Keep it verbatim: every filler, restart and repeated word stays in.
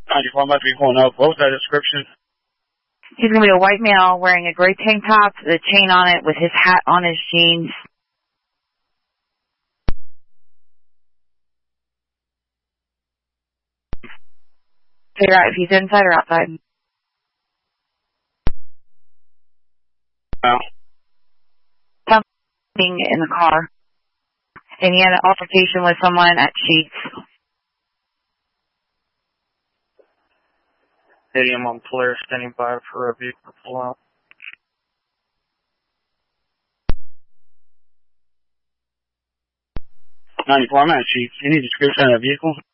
ninety-four must be pulling up. What was that description? He's going to be a white male wearing a gray tank top, the chain on it, with his hat on his jeans. Figure out if he's inside or outside. No. Something in the car. And he had an altercation with someone at Sheets. Stadium on Polaris standing by for a vehicle pull out. ninety-four, I'm at Sheets. Any description of the vehicle?